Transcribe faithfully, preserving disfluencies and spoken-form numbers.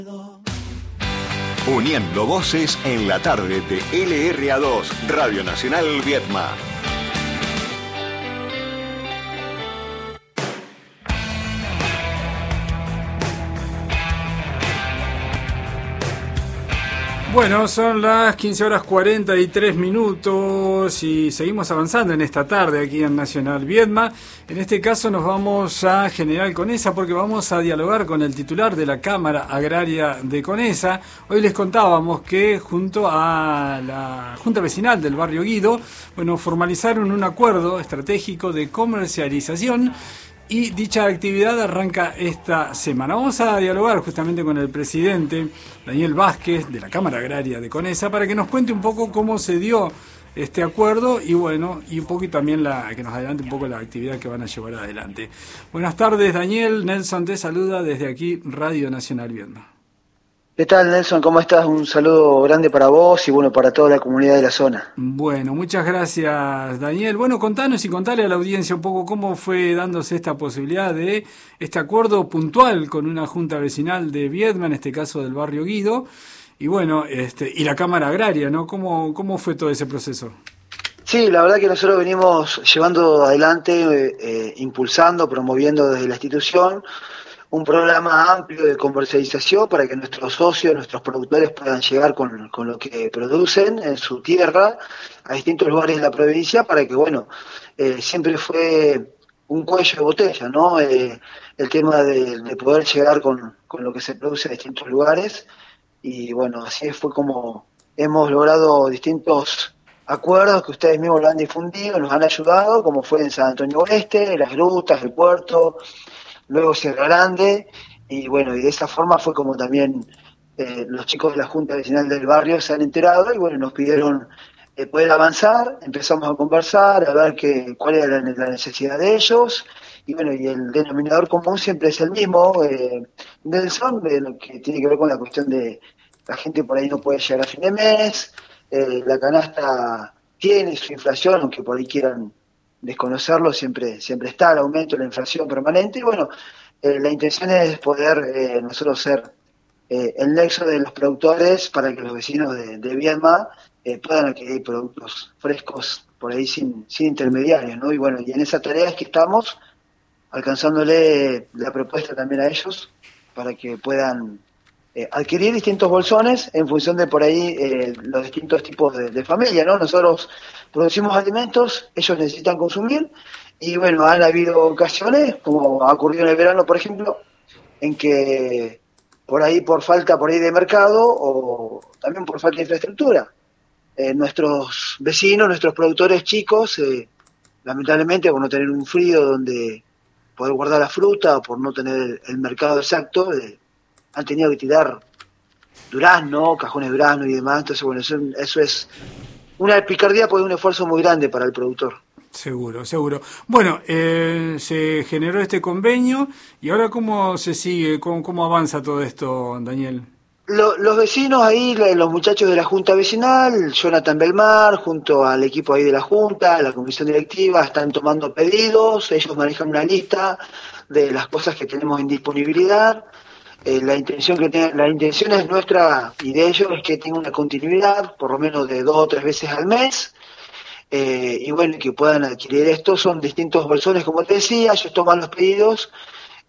Uniendo voces en la tarde de L R A dos, Radio Nacional Viedma. Bueno, son las quince horas cuarenta y tres minutos y seguimos avanzando en esta tarde aquí en Nacional Viedma. En este caso nos vamos a General Conesa porque vamos a dialogar con el titular de la Cámara Agraria de Conesa. Hoy les contábamos que junto a la Junta Vecinal del Barrio Guido, bueno, formalizaron un acuerdo estratégico de comercialización y dicha actividad arranca esta semana. Vamos a dialogar justamente con el presidente Daniel Vázquez de la Cámara Agraria de Conesa para que nos cuente un poco cómo se dio este acuerdo y bueno, y un poco y también la, que nos adelante un poco la actividad que van a llevar adelante. Buenas tardes, Daniel. Nelson te saluda desde aquí, Radio Nacional Viedma. ¿Qué tal, Nelson? ¿Cómo estás? Un saludo grande para vos y bueno, para toda la comunidad de la zona. Bueno, muchas gracias, Daniel. Bueno, contanos y contale a la audiencia un poco cómo fue dándose esta posibilidad de este acuerdo puntual con una junta vecinal de Viedma, en este caso del Barrio Guido, y bueno, este y la Cámara Agraria, ¿no? ¿Cómo, cómo fue todo ese proceso? Sí, la verdad que nosotros venimos llevando adelante, eh, impulsando, promoviendo desde la institución un programa amplio de comercialización para que nuestros socios, nuestros productores puedan llegar con, con lo que producen en su tierra a distintos lugares de la provincia para que, bueno, eh, siempre fue un cuello de botella, ¿no? Eh, el tema de, de poder llegar con, con lo que se produce a distintos lugares y, bueno, así fue como hemos logrado distintos acuerdos que ustedes mismos lo han difundido, nos han ayudado, como fue en San Antonio Oeste, las grutas, el puerto, luego Sierra Grande, y bueno, y de esa forma fue como también eh, los chicos de la Junta Vecinal del barrio se han enterado y bueno, nos pidieron eh, poder avanzar, empezamos a conversar, a ver que, cuál era la, la necesidad de ellos, y bueno, y el denominador común siempre es el mismo, eh, Nelson, de lo que tiene que ver con la cuestión de la gente por ahí no puede llegar a fin de mes, eh, la canasta tiene su inflación, aunque por ahí quieran desconocerlo, siempre siempre está el aumento de la inflación permanente y bueno, eh, la intención es poder eh, nosotros ser eh, el nexo de los productores para que los vecinos de, de Viedma eh, puedan adquirir productos frescos por ahí sin, sin intermediarios, ¿no? Y bueno, y en esa tarea es que estamos alcanzándole la propuesta también a ellos para que puedan eh, adquirir distintos bolsones en función de por ahí eh, los distintos tipos de, de familia, ¿no? Nosotros producimos alimentos, ellos necesitan consumir y bueno, han habido ocasiones, como ha ocurrido en el verano, por ejemplo, en que por ahí por falta por ahí de mercado o también por falta de infraestructura, eh, nuestros vecinos, nuestros productores chicos, eh, lamentablemente por no tener un frío donde poder guardar la fruta o por no tener el mercado exacto, eh, han tenido que tirar durazno, cajones de durazno y demás, entonces bueno, eso, eso es una picardía, pues un esfuerzo muy grande para el productor. Seguro, seguro. Bueno, eh, se generó este convenio y ahora ¿cómo se sigue? ¿Cómo, cómo avanza todo esto, Daniel? Lo, los vecinos ahí, los muchachos de la Junta Vecinal, Jonathan Belmar, junto al equipo ahí de la Junta, la comisión directiva, están tomando pedidos, ellos manejan una lista de las cosas que tenemos en disponibilidad. Eh, la intención que te, la intención es nuestra y de ellos es que tenga una continuidad, por lo menos de dos o tres veces al mes, eh, y bueno, que puedan adquirir esto. Son distintos bolsones, como te decía, ellos toman los pedidos